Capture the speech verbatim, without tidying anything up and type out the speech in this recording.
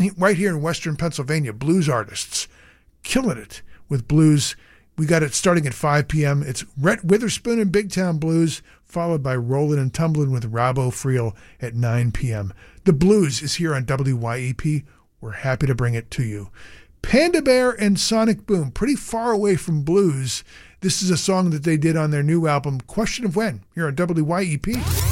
right here in Western Pennsylvania, blues artists killing it with blues. We got it starting at five p.m. It's Rhett Witherspoon and Big Town Blues, followed by Rollin' and Tumblin' with Robbo Friel at nine p.m. The blues is here on W Y E P. We're happy to bring it to you. Panda Bear and Sonic Boom, pretty far away from blues. This is a song that they did on their new album, Question of When, here on W Y E P.